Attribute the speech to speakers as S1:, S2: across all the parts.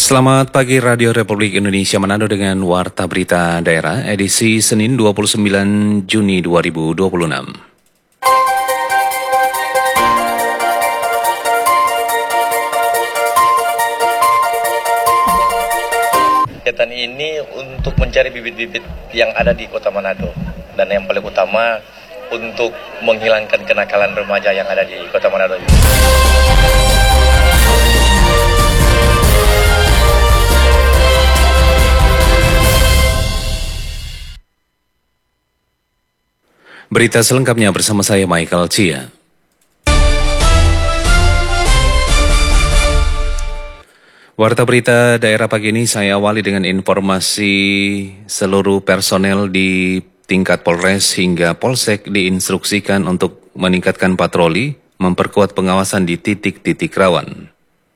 S1: Selamat pagi Radio Republik Indonesia Manado dengan Warta Berita Daerah edisi Senin 29 Juni 2026.
S2: Kegiatan ini untuk mencari bibit-bibit yang ada di Kota Manado dan yang paling utama untuk menghilangkan kenakalan remaja yang ada di Kota Manado.
S1: Berita selengkapnya bersama saya Michael Chia. Warta Berita Daerah pagi ini saya awali dengan informasi seluruh personel di tingkat Polres hingga Polsek diinstruksikan untuk meningkatkan patroli, memperkuat pengawasan di titik-titik rawan.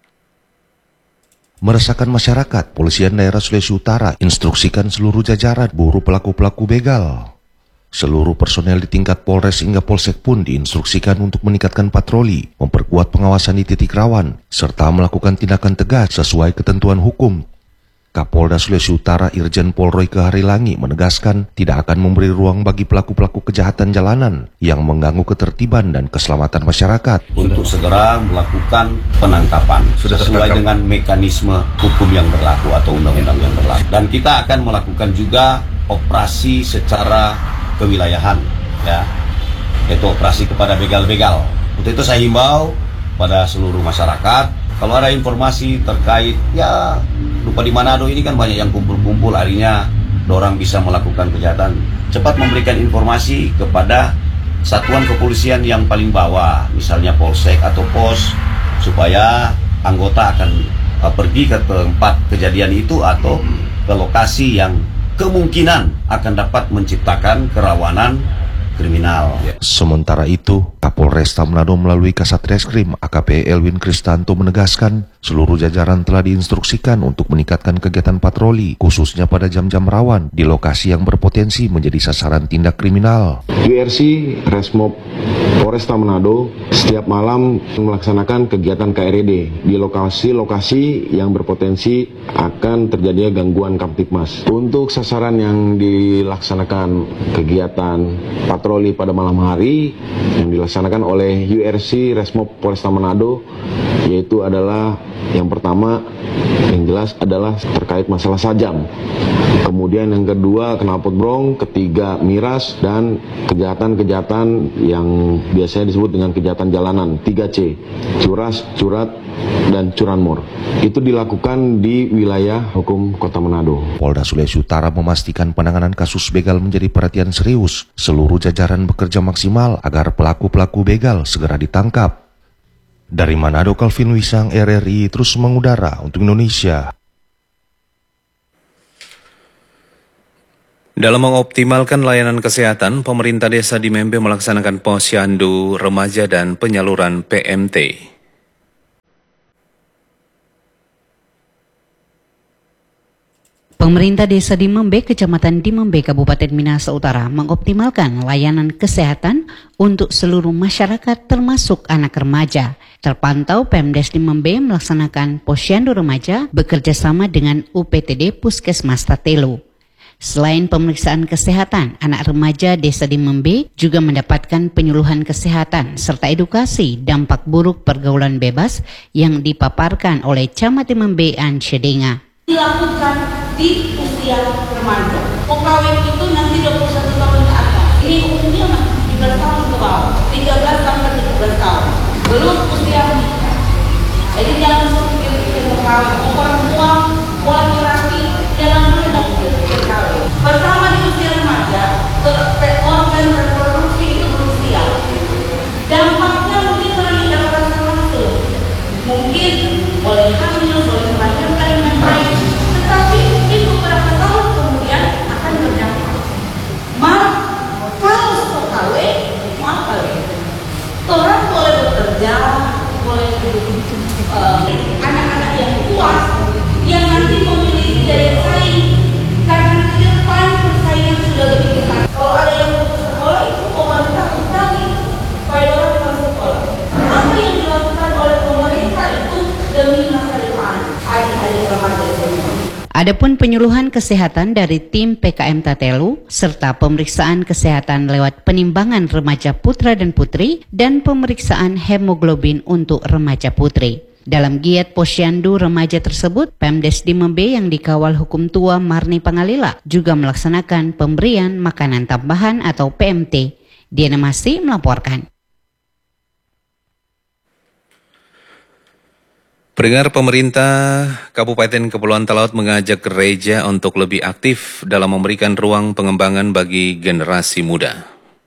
S3: Meresahkan masyarakat, Polisian Daerah Sulawesi Utara instruksikan seluruh jajaran buru pelaku-pelaku begal. Seluruh personel di tingkat Polres hingga Polsek pun diinstruksikan untuk meningkatkan patroli, memperkuat pengawasan di titik rawan, serta melakukan tindakan tegas sesuai ketentuan hukum. Kapolda Sulawesi Utara Irjen Pol Royke Harilangi menegaskan tidak akan memberi ruang bagi pelaku-pelaku kejahatan jalanan yang mengganggu ketertiban dan keselamatan masyarakat.
S4: Untuk segera melakukan penangkapan sesuai dengan mekanisme hukum yang berlaku atau undang-undang yang berlaku. Dan kita akan melakukan juga operasi secara kewilayahan, ya, yaitu operasi kepada begal-begal. Untuk itu saya himbau pada seluruh masyarakat, kalau ada informasi terkait, ya, lupa di Manado ini kan banyak yang kumpul-kumpul, harinya orang bisa melakukan kejahatan, cepat memberikan informasi kepada satuan kepolisian yang paling bawah, misalnya Polsek atau Pos, supaya anggota akan pergi ke tempat kejadian itu atau ke lokasi yang kemungkinan akan dapat menciptakan kerawanan kriminal.
S3: Sementara itu, Kapolresta Manado melalui Kasat Reskrim AKP Elwin Kristanto menegaskan seluruh jajaran telah diinstruksikan untuk meningkatkan kegiatan patroli, khususnya pada jam-jam rawan di lokasi yang berpotensi menjadi sasaran tindak kriminal.
S5: URC Resmob Polresta Manado setiap malam melaksanakan kegiatan KRD di lokasi-lokasi yang berpotensi akan terjadinya gangguan Kamtibmas. Untuk sasaran yang dilaksanakan kegiatan patroli pada malam hari yang dilaksanakan oleh URC Resmob Polresta Manado, yaitu adalah yang pertama yang jelas adalah terkait masalah sajam, kemudian yang kedua knalpot brong, ketiga miras, dan kejahatan-kejahatan yang biasanya disebut dengan kejahatan jalanan 3C, curas, curat, dan curanmor. Itu dilakukan di wilayah hukum Kota Manado.
S3: Polda Sulawesi Utara memastikan penanganan kasus begal menjadi perhatian serius. Seluruh jajaran bekerja maksimal agar pelaku-pelaku begal segera ditangkap. Dari Manado, Calvin Wisang, RRI terus mengudara untuk Indonesia.
S1: Dalam mengoptimalkan layanan kesehatan, pemerintah desa di Membe melaksanakan posyandu remaja dan penyaluran PMT.
S6: Pemerintah Desa Dimembe, Kecamatan Dimembe, Kabupaten Minahasa Utara mengoptimalkan layanan kesehatan untuk seluruh masyarakat termasuk anak remaja. Terpantau Pemdes Dimembe melaksanakan posyandu remaja bekerja sama dengan UPTD Puskesmas Tatelu. Selain pemeriksaan kesehatan, anak remaja Desa Dimembe juga mendapatkan penyuluhan kesehatan serta edukasi dampak buruk pergaulan bebas yang dipaparkan oleh Camat Dimembe Ansyedenga.
S7: Dilakukan di usia remaja. Pokawin itu nanti 21 tahun ke atas. Ini umumnya 17 tahun ke bawah, 13 sampai 17 tahun. Belum usia menikah. Jadi jangan pikir-pikir pokawin. Orang tua, laki-laki, jangan pernah pikir kawin. Pertama di usia remaja, organ reproduksi itu berusia. Dampaknya mungkin pernah didapatkan langsung. Mungkin boleh hamil, boleh melahirkan dengan baik. Tetapi di beberapa tahun kemudian akan berdampak. Malah kalau kawin, maaf kawin. Orang boleh bekerja, boleh anak-anak yang kuat, yang nanti memiliki daya saing. Karena ke depan persaingan sudah lebih ketat. Kalau ada yang putus sekolah itu pemerintah utangi supaya orang masuk sekolah. Apa yang dilakukan oleh pemerintah itu demi masa depan adik-adik remaja.
S6: Adapun penyuluhan kesehatan dari tim PKM Tatelu serta pemeriksaan kesehatan lewat penimbangan remaja putra dan putri dan pemeriksaan hemoglobin untuk remaja putri. Dalam giat posyandu remaja tersebut, Pemdes Dimembe yang dikawal Hukum Tua Marni Pangalila juga melaksanakan pemberian makanan tambahan atau PMT. Diana Masih melaporkan.
S1: Pendengar, pemerintah Kabupaten Kepulauan Talaut mengajak gereja untuk lebih aktif dalam memberikan ruang pengembangan bagi generasi muda.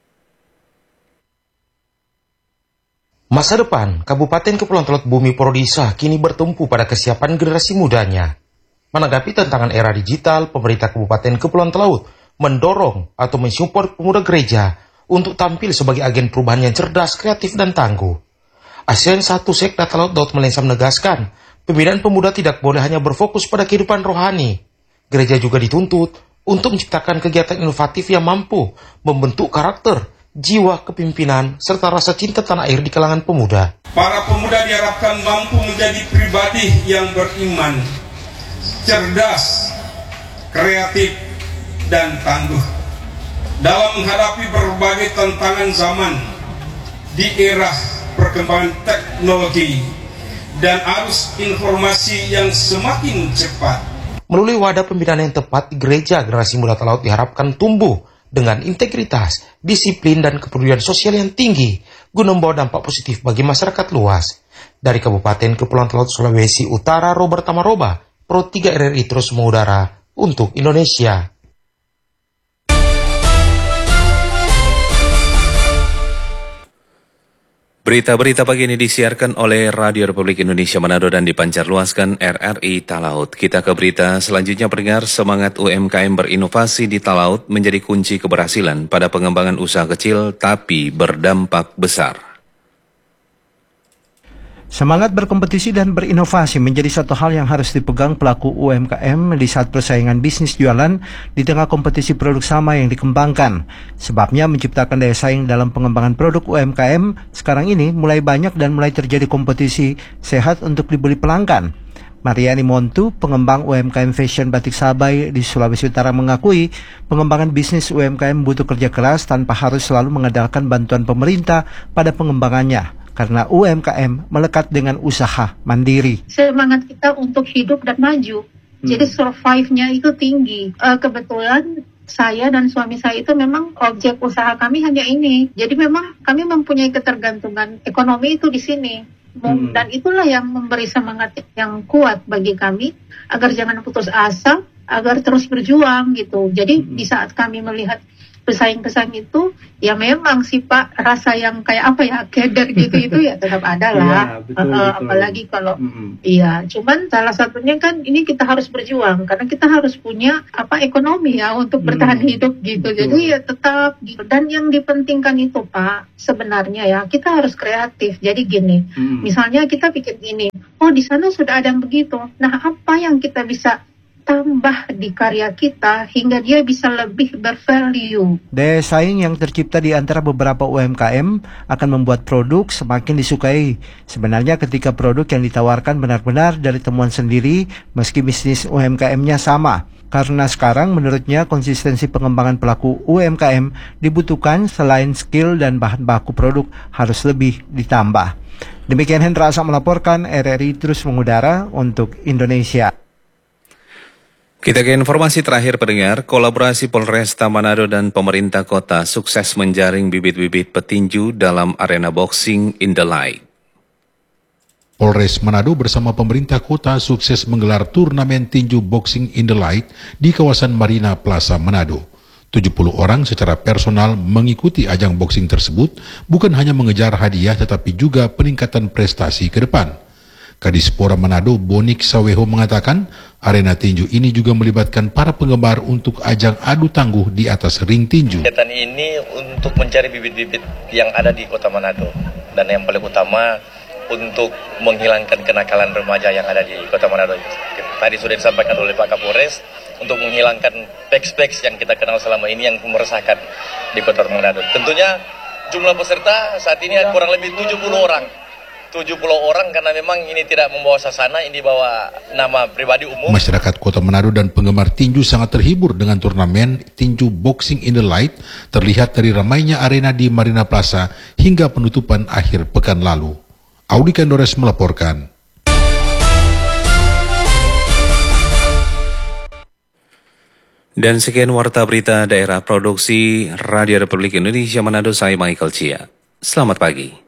S8: Masa depan Kabupaten Kepulauan Talaut Bumi Prodisa kini bertumpu pada kesiapan generasi mudanya. Menanggapi tantangan era digital, pemerintah Kabupaten Kepulauan Talaut mendorong atau mensupport pemuda gereja untuk tampil sebagai agen perubahan yang cerdas, kreatif, dan tangguh. ASN 1 Sekda Talaut Daud Melengsa menegaskan, pembinaan pemuda tidak boleh hanya berfokus pada kehidupan rohani. Gereja juga dituntut untuk menciptakan kegiatan inovatif yang mampu membentuk karakter, jiwa kepimpinan, serta rasa cinta tanah air di kalangan pemuda.
S9: Para pemuda diharapkan mampu menjadi pribadi yang beriman, cerdas, kreatif, dan tangguh dalam menghadapi berbagai tantangan zaman di era perkembangan teknologi dan arus informasi yang semakin cepat.
S8: Melalui wadah pembinaan yang tepat, gereja generasi muda Talaut diharapkan tumbuh dengan integritas, disiplin, dan kepedulian sosial yang tinggi guna membawa dampak positif bagi masyarakat luas. Dari Kabupaten Kepulauan Talaut Sulawesi Utara, Robert Tamaroba, Pro 3 RRI terus mengudara untuk Indonesia.
S1: Berita-berita pagi ini disiarkan oleh Radio Republik Indonesia Manado dan dipancarluaskan RRI Talaut. Kita ke berita selanjutnya, pendengar. Semangat UMKM berinovasi di Talaut menjadi kunci keberhasilan pada pengembangan usaha kecil tapi berdampak besar.
S10: Semangat berkompetisi dan berinovasi menjadi satu hal yang harus dipegang pelaku UMKM di saat persaingan bisnis jualan di tengah kompetisi produk sama yang dikembangkan. Sebabnya menciptakan daya saing dalam pengembangan produk UMKM sekarang ini mulai banyak dan mulai terjadi kompetisi sehat untuk dibeli pelanggan. Mariani Montu, pengembang UMKM Fashion Batik Sabai di Sulawesi Utara, mengakui pengembangan bisnis UMKM butuh kerja keras tanpa harus selalu mengandalkan bantuan pemerintah pada pengembangannya. Karena UMKM melekat dengan usaha mandiri.
S11: Semangat kita untuk hidup dan maju. Jadi survive-nya itu tinggi. Kebetulan saya dan suami saya itu memang objek usaha kami hanya ini. Jadi memang kami mempunyai ketergantungan ekonomi itu di sini. Dan itulah yang memberi semangat yang kuat bagi kami agar jangan putus asa, agar terus berjuang gitu. Jadi di saat kami melihat pesaing-pesaing itu, ya memang sih Pak, rasa yang kayak apa ya, keder gitu itu ya tetap ada lah.
S10: Betul.
S11: Apalagi kalau iya, cuman salah satunya kan ini kita harus berjuang karena kita harus punya ekonomi ya untuk bertahan hidup gitu. Jadi ya tetap gitu. Dan yang dipentingkan itu Pak, sebenarnya ya kita harus kreatif. Jadi gini, misalnya kita pikir gini, oh di sana sudah ada yang begitu. Nah, apa yang kita bisa tambah di karya kita hingga dia bisa lebih bervalue.
S10: Daya saing yang tercipta di antara beberapa UMKM akan membuat produk semakin disukai. Sebenarnya ketika produk yang ditawarkan benar-benar dari temuan sendiri, meski bisnis UMKM-nya sama. Karena sekarang menurutnya konsistensi pengembangan pelaku UMKM dibutuhkan selain skill dan bahan baku produk harus lebih ditambah. Demikian Hendra Asa melaporkan, RRI terus mengudara untuk Indonesia.
S1: Kita ke informasi terakhir, pendengar. Kolaborasi Polresta Manado dan pemerintah kota sukses menjaring bibit-bibit petinju dalam arena boxing in the light.
S12: Polres Manado bersama pemerintah kota sukses menggelar turnamen tinju boxing in the light di kawasan Marina Plaza Manado. 70 orang secara personal mengikuti ajang boxing tersebut, bukan hanya mengejar hadiah tetapi juga peningkatan prestasi ke depan. Kadispora Manado Bonik Saweho mengatakan arena tinju ini juga melibatkan para penggemar untuk ajang adu tangguh di atas ring tinju.
S2: Kegiatan ini untuk mencari bibit-bibit yang ada di kota Manado dan yang paling utama untuk menghilangkan kenakalan remaja yang ada di kota Manado. Tadi sudah disampaikan oleh Pak Kapolres untuk menghilangkan peks-peks yang kita kenal selama ini yang meresahkan di kota Manado. Tentunya jumlah peserta saat ini kurang lebih 70 orang. 70 orang karena memang ini tidak membawa sasana, ini bawa nama pribadi umum.
S12: Masyarakat Kota Manado dan penggemar tinju sangat terhibur dengan turnamen tinju Boxing in the Light, terlihat dari ramainya arena di Marina Plaza hingga penutupan akhir pekan lalu. Audi Kandores melaporkan.
S1: Dan sekian warta berita daerah produksi Radio Republik Indonesia Manado, saya Michael Chia. Selamat pagi.